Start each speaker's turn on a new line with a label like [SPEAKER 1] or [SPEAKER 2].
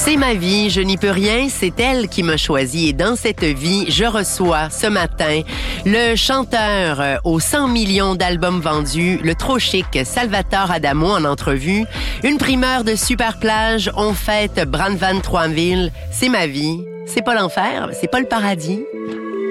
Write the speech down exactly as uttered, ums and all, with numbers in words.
[SPEAKER 1] C'est ma vie, je n'y peux rien, c'est elle qui m'a choisi. Et dans cette vie, je reçois ce matin le chanteur euh, aux cent millions d'albums vendus, le trop chic Salvatore Adamo en entrevue. Une primeur de Super Plage, on fête Brandvan Troisville. C'est ma vie, c'est pas l'enfer, c'est pas le paradis.